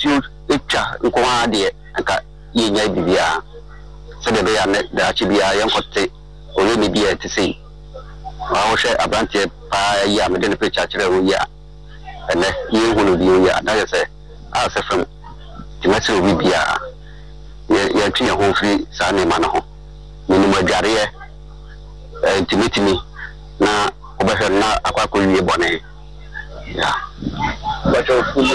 nsuo etwa nkoa de nka yenya bibia se de ya ne da chi bia yenkote oye ni bia te sei wa wo hwe abrantie pa ya me de ne picture kire wo ya ene ye hunu bi ya na ye se a se fam timati obi bia ye twa ho firi sa ne ma no ho ni mo adware timitimi na obehwe na akwako wie bone ya but full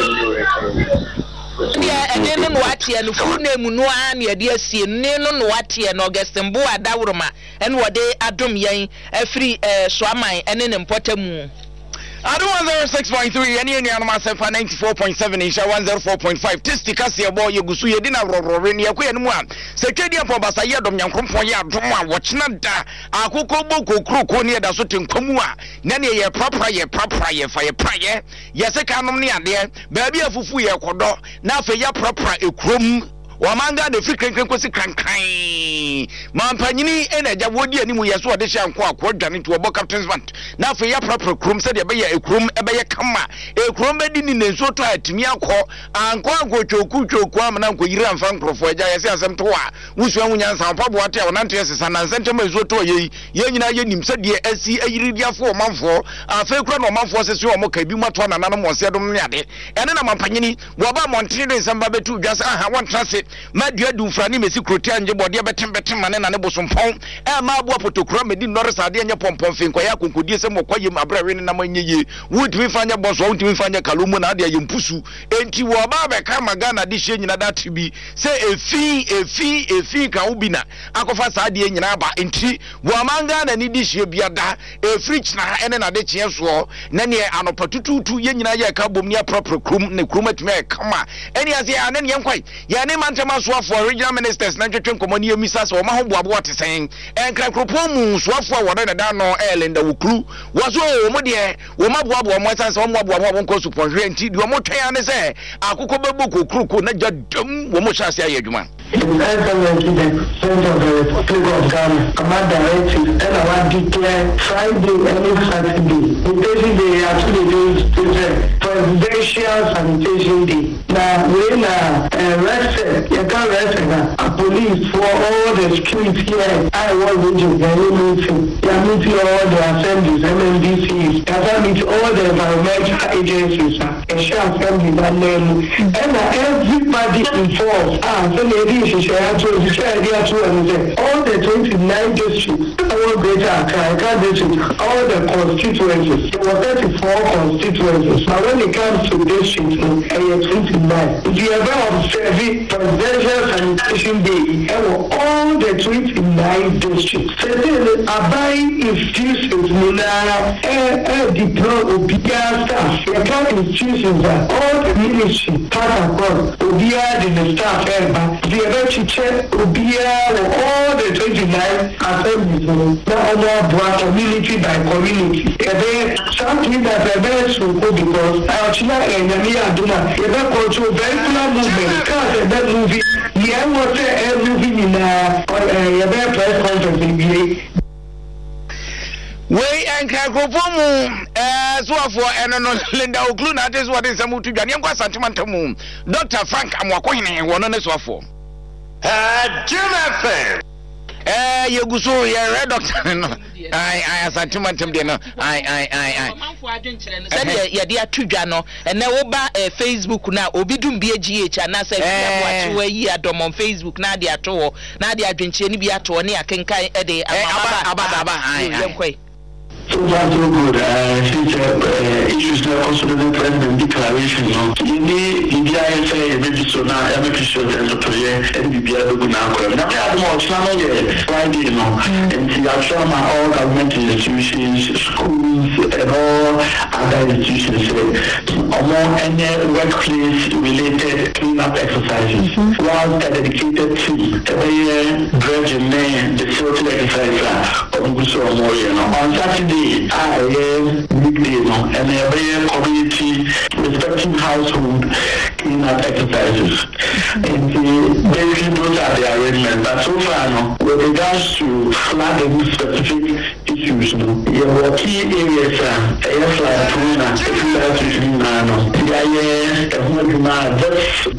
yeah, and then what here no full name no an ye dey see no what here no Augustin Bo Adawroma and what they adom yen free swaman and in importamu I do 106.3 any animal 94.7 insha 104.5 testika se boy yegusu ye dina rorore ne yakwa no a sekedi afọ basa ye dom nyankrompon ye adom a wochena da akoko boko kroko ne da so tenkomu a na ne ye prapra ye fa ye praye ye seka nom ne ade ba bia fufu ye kodo na afa ye prapra ekrom Wamanga de fikren kwesi krankan mampanyini enaja wodi animu yeso ode hya nko akwadwane to obo captain's band na afa ya proper krom se de be ya ekrom ebe ye kama ekrom bedi ni nenso to atimi akọ anko choku amana nko yiri amfa nkrofo eja yesi asem to a wusu anwunya nsan pabo ate a wonanto yesesa na nsentema ezo to ye nyina ye nim se de asi ayiri diafo omanfo afa kura no omanfo sese o mo ka bi mato na nanom wose dom ne ade ene na mampanyini woba montene de nsamba betu dwasa aha wontrase madua du frani mesi kroti anje bode betem mane na ne bosompon ma abo potokura medi nore sade anya pompon fin kwa ya konkodie se mokwaye mabrawe ne na manyeye wutimi fanya boso wutimi fanya kalumu na ade yempusu enti wo ba be ka magana de hye nyina date bi se efi ka ubina akofa sade nyina ba enti wo amanga na ni de hye biada efrich na ene na de kye so na ne anopatututu ye nyina ye ka bom ne proper krum ne krum atumi kama eni ase ya ne yenkwai ya ne mantema so for regional ministers na twetwe komoni emisa so ma ho boabo atesen enkra kropomu so afo wona na da no elenda wukru waso wo de wo maboabo mo sanse wo maboabo nko suponhwe enti de wo twen ane se akoko bebu kokruko na jadam wo mo chase aye adwuma presidential sanitation day. Now when arrested, you can arrest a police for all the streets here. I was meeting all the assemblies, MNDCs, I meet all the environmental agencies, and shall assembly that name, and everybody involved. So maybe she share all the 29 districts, all greater Accra district, all the constituencies. There were 34 constituencies. Now when it comes to districts, 29. If you ever observe it, presidential sanitation day, all the 29 districts. Certainly, Abai institutions, deploy Obia staff. The kind institutions are all the ministry, part across, Obia, the staff, the ever teacher, Obia, all the 29 assemblies, now community by community. Something that the best will go because China and Yamia Duma, you don't control very movement, because that movie, yeah, was a movie in a press conference. We and Krakopomu, so for and Linda Okluna, this what is a mutu Janyanka Santimantamu. Dr. Frank Amwakoine, one on the sofa. Jim FM. You go so yeah, doctor. I sentimentum dinner. I. Said ya tujano, and now over Facebook now, Obidum BGH, and I said, where ye are dom on Facebook, Nadia to Nadia Drinchini Biato, near Kenkai Eddie, Abba. So far so good. Since issues like consolidated president declaration, in the IFA, register now, every sure there's a project, and the Bia Luguna. Now, I have more channel Friday, and see, I'm sure my all government institutions, schools, and all other institutions, among any workplace related cleanup exercises, was dedicated to every dredging man, the filter exercise, on Saturday. I weekday and every community respecting household cleanup exercises. And basically those are the arrangements. But so far, with regards to flooding specific issues, your key areas are like Puna, just